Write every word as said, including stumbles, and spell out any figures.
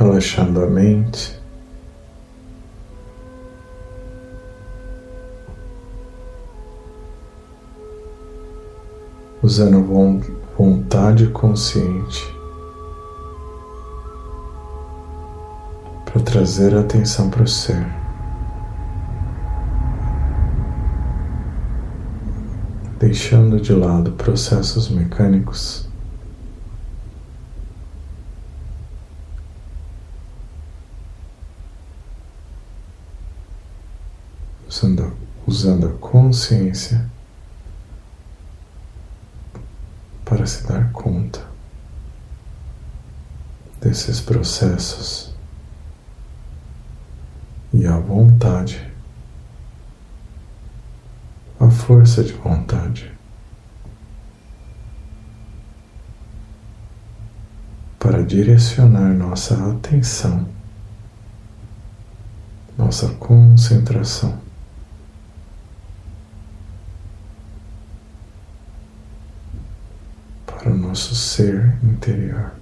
relaxando a mente, usando vontade consciente para trazer a atenção para o ser, deixando de lado processos mecânicos, usando a, usando a consciência para se dar conta desses processos e a vontade, a força de vontade para direcionar nossa atenção, nossa concentração para o nosso ser interior.